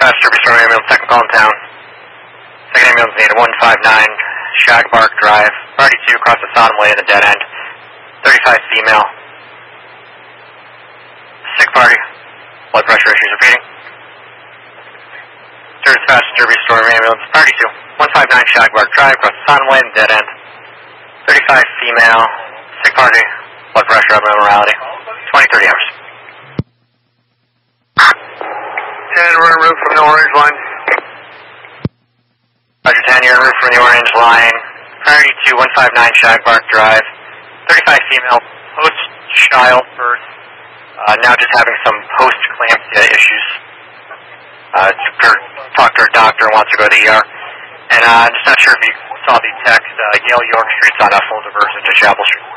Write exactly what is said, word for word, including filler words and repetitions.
Dispatch, Derby Storm Ambulance, second call in town. Second ambulance needed, one five nine, Shagbark Drive, party two, across the Sodom Way in the dead end. thirty-five female. Sick party. Blood pressure issues repeating. Third Dispatch, Derby Storm Ambulance, party two, one five nine, Shagbark Drive, across the Sodom Way in the dead end. thirty-five female, sick party, blood pressure abnormality, twenty, thirty hours. ten, we're en route from the orange line. Roger ten, you're en route from the orange line. Priority two, one five nine Shagbark Drive. thirty-five female, post-child birth. Uh, now just having some post-clampsia issues. Uh, her, talked to her doctor and wants to go to the E R. And uh, I'm just not sure if you saw the text. Uh, Yale York Street's on a full diversion to Chapel Street.